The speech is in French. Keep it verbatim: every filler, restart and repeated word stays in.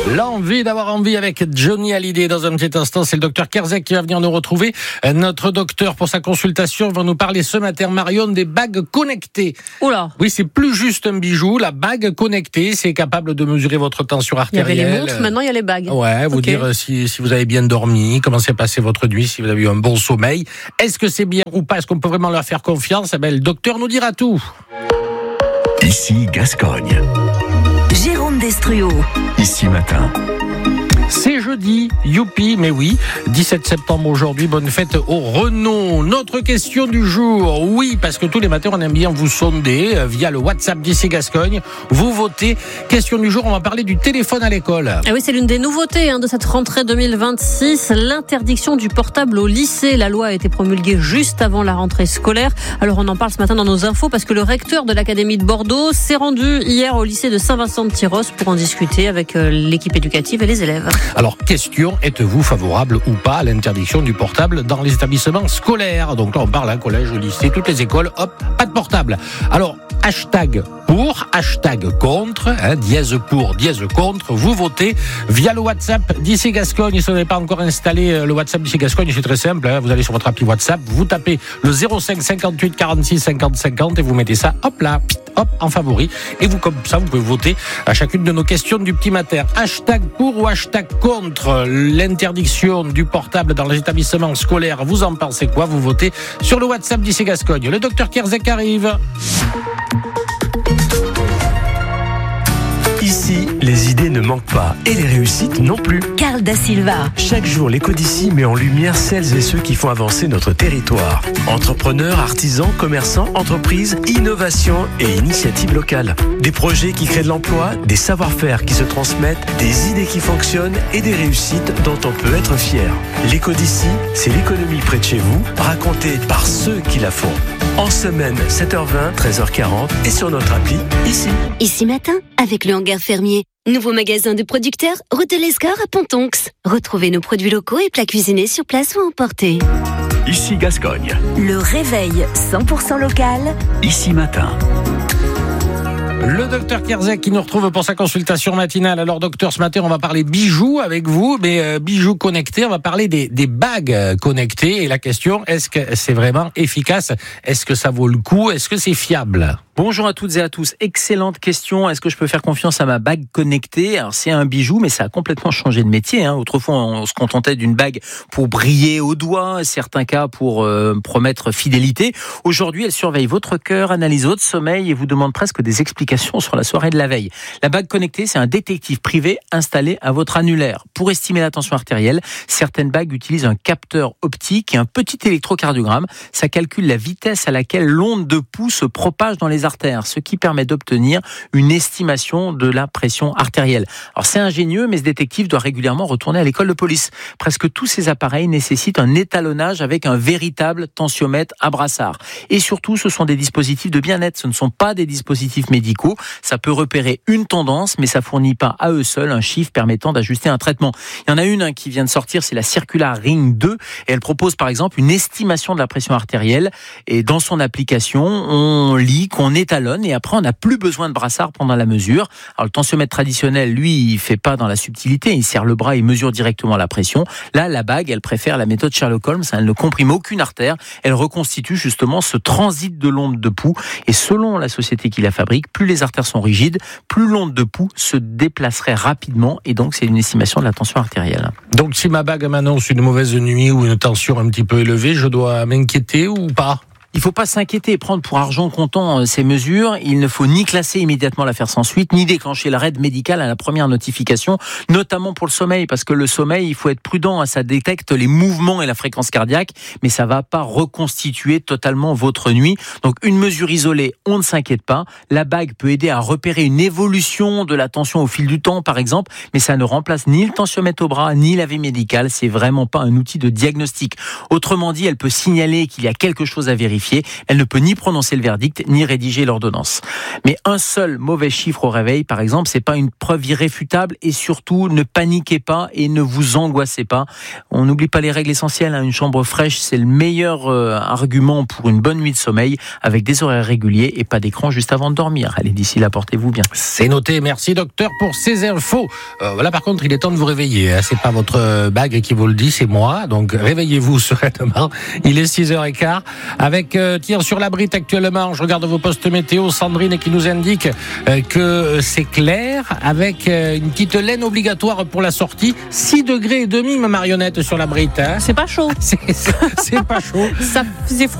L'envie d'avoir envie avec Johnny Hallyday. Dans un petit instant, c'est le docteur Kerzek qui va venir nous retrouver. Notre docteur, pour sa consultation, va nous parler ce matin, Marion, des bagues connectées. Oula. Oui, c'est plus juste un bijou. La bague connectée, c'est capable de mesurer votre tension artérielle. Il y avait les montres, maintenant il y a les bagues. Ouais, vous okay. dire si, si vous avez bien dormi, comment s'est passé votre nuit, si vous avez eu un bon sommeil. Est-ce que c'est bien ou pas? Est-ce qu'on peut vraiment leur faire confiance? Eh ben, le docteur nous dira tout. Ici Gascogne. Jérôme Destruau. Ici Matin. C'est jeudi, youpi, mais oui, dix-sept septembre aujourd'hui, bonne fête au Renault. Notre question du jour, oui, parce que tous les matins, on aime bien vous sonder via le WhatsApp d'Ici Gascogne. Vous votez. Question du jour, on va parler du téléphone à l'école. Ah oui, c'est l'une des nouveautés hein, de cette rentrée deux mille vingt-six, l'interdiction du portable au lycée. La loi a été promulguée juste avant la rentrée scolaire. Alors on en parle ce matin dans nos infos parce que le recteur de l'Académie de Bordeaux s'est rendu hier au lycée de Saint-Vincent-de-Tyrosse pour en discuter avec l'équipe éducative et les élèves. Alors, question, êtes-vous favorable ou pas à l'interdiction du portable dans les établissements scolaires? Donc là, on parle à collège, lycée, toutes les écoles, hop, pas de portable. Alors, hashtag pour, hashtag contre, hein, dièse pour, dièse contre, vous votez via le WhatsApp d'Ici Gascogne. Si vous n'avez pas encore installé le WhatsApp d'Ici Gascogne, c'est très simple, hein, vous allez sur votre appli WhatsApp, vous tapez le zéro cinq cinquante-huit quarante-six cinquante cinquante et vous mettez ça, hop là, hop, en favori. Et vous, comme ça, vous pouvez voter à chacune de nos questions du petit matin. Hashtag pour ou hashtag contre l'interdiction du portable dans les établissements scolaires. Vous en pensez quoi? Vous votez sur le WhatsApp d'Ici Gascogne. Le docteur Kerzek arrive. Ici, les idées ne manquent pas et les réussites non plus. Carl Da Silva. Chaque jour, l'Éco d'ici met en lumière celles et ceux qui font avancer notre territoire. Entrepreneurs, artisans, commerçants, entreprises, innovation et initiatives locales. Des projets qui créent de l'emploi, des savoir-faire qui se transmettent, des idées qui fonctionnent et des réussites dont on peut être fier. L'Éco d'ici, c'est l'économie près de chez vous, racontée par ceux qui la font. En semaine, sept heures vingt, treize heures quarante et sur notre appli, ici. Ici Matin, avec le Hangar Fermier. Nouveau magasin de producteurs, route de l'Escore à Pontonx. Retrouvez nos produits locaux et plats cuisinés sur place ou emportés. Ici Gascogne. Le réveil cent pour cent local. Ici Matin. Le docteur Kerzek qui nous retrouve pour sa consultation matinale. Alors docteur, ce matin on va parler bijoux avec vous, mais euh, bijoux connectés, on va parler des, des bagues connectées. Et la question, est-ce que c'est vraiment efficace? Est-ce que ça vaut le coup? Est-ce que c'est fiable? Bonjour à toutes et à tous. Excellente question. Est-ce que je peux faire confiance à ma bague connectée? Alors c'est un bijou, mais ça a complètement changé de métier. Hein. Autrefois, on se contentait d'une bague pour briller au doigt, certains cas pour euh, promettre fidélité. Aujourd'hui, elle surveille votre cœur, analyse votre sommeil et vous demande presque des explications sur la soirée de la veille. La bague connectée, c'est un détective privé installé à votre annulaire. Pour estimer la tension artérielle, certaines bagues utilisent un capteur optique et un petit électrocardiogramme. Ça calcule la vitesse à laquelle l'onde de pouls se propage dans les artères, ce qui permet d'obtenir une estimation de la pression artérielle. Alors c'est ingénieux, mais ce détective doit régulièrement retourner à l'école de police. Presque tous ces appareils nécessitent un étalonnage avec un véritable tensiomètre à brassard. Et surtout, ce sont des dispositifs de bien-être, ce ne sont pas des dispositifs médicaux. Ça peut repérer une tendance, mais ça fournit pas à eux seuls un chiffre permettant d'ajuster un traitement. Il y en a une hein, qui vient de sortir, c'est la Circular Ring deux, et elle propose par exemple une estimation de la pression artérielle. Et dans son application, on lit qu'on étalonne et après on n'a plus besoin de brassard pendant la mesure. Alors le tensiomètre traditionnel, lui, il fait pas dans la subtilité, il serre le bras et mesure directement la pression. Là, la bague, elle préfère la méthode Sherlock Holmes, elle ne comprime aucune artère, elle reconstitue justement ce transit de l'onde de pouls. Et selon la société qui la fabrique, plus les artères sont rigides, plus l'onde de pouls se déplacerait rapidement et donc c'est une estimation de la tension artérielle. Donc si ma bague m'annonce une mauvaise nuit ou une tension un petit peu élevée, je dois m'inquiéter ou pas? Il ne faut pas s'inquiéter et prendre pour argent comptant ces mesures. Il ne faut ni classer immédiatement l'affaire sans suite, ni déclencher l'arrêt médical à la première notification, notamment pour le sommeil, parce que le sommeil, il faut être prudent, ça détecte les mouvements et la fréquence cardiaque, mais ça ne va pas reconstituer totalement votre nuit. Donc une mesure isolée, on ne s'inquiète pas. La bague peut aider à repérer une évolution de la tension au fil du temps, par exemple, mais ça ne remplace ni le tensiomètre au bras, ni l'avis médical. C'est vraiment pas un outil de diagnostic. Autrement dit, elle peut signaler qu'il y a quelque chose à vérifier, vérifier. Elle ne peut ni prononcer le verdict, ni rédiger l'ordonnance. Mais un seul mauvais chiffre au réveil, par exemple, c'est pas une preuve irréfutable et surtout, ne paniquez pas et ne vous angoissez pas. On n'oublie pas les règles essentielles. Une chambre fraîche, c'est le meilleur euh, argument pour une bonne nuit de sommeil avec des horaires réguliers et pas d'écran juste avant de dormir. Allez, d'ici là, portez-vous bien. C'est noté. Merci, docteur, pour ces infos. Euh, voilà, par contre, il est temps de vous réveiller. Hein. C'est pas votre bague qui vous le dit, c'est moi. Donc, réveillez-vous sereinement. Il est six heures quinze. Avec euh, tir sur la brite actuellement. Je regarde vos postes météo. Sandrine qui nous indique euh, que c'est clair avec euh, une petite laine obligatoire pour la sortie. six degrés et demi, ma marionnette, sur la brite. Hein. C'est pas chaud. C'est, c'est, c'est pas chaud. Ça faisait froid.